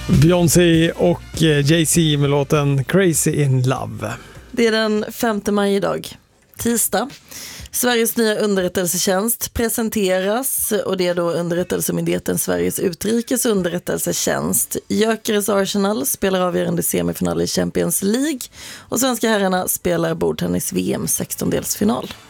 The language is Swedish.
Beyoncé och Jay-Z med låten Crazy in Love. Det är den 5 maj idag, tisdag. Sveriges nya underrättelsetjänst presenteras och det är då underrättelsemyndigheten Sveriges utrikesunderrättelsetjänst. Gyökeres Arsenal spelar avgörande semifinal i Champions League och svenska herrarna spelar bordtennis VM 16-delsfinal.